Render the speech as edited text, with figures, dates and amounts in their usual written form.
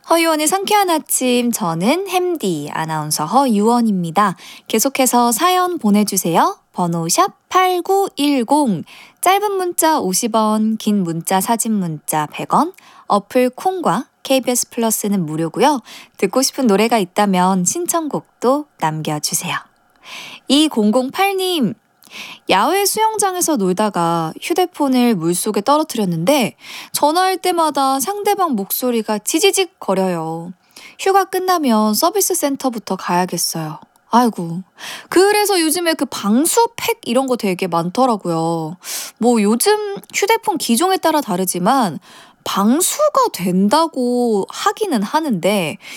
허유원의 상쾌한 아침, 저는 햄디 아나운서 허유원입니다. 계속해서 사연 보내주세요. 번호 샵 8910, 짧은 문자 50원, 긴 문자 사진 문자 100원, 어플 콩과 KBS 플러스는 무료고요. 듣고 싶은 노래가 있다면 신청곡도 남겨주세요. 2008님, 야외 수영장에서 놀다가 휴대폰을 물속에 떨어뜨렸는데 전화할 때마다 상대방 목소리가 지지직 거려요. 휴가 끝나면 서비스 센터부터 가야겠어요. 아이고. 그래서 요즘에 그 방수팩 이런 거 되게 많더라고요. 뭐 요즘 휴대폰 기종에 따라 다르지만 방수가 된다고 하기는 하는데